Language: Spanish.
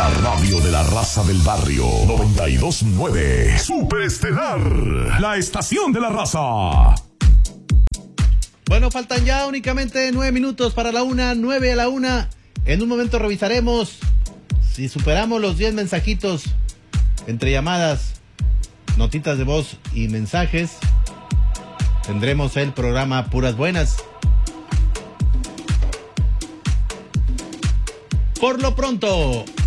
La radio de la raza del barrio. 92.9. Superestelar. La estación de la raza. Bueno, faltan ya únicamente 9 minutos para la 1, 9 a la 1. En un momento revisaremos si superamos los 10 mensajitos entre llamadas, notitas de voz y mensajes. Tendremos el programa Puras Buenas. Por lo pronto,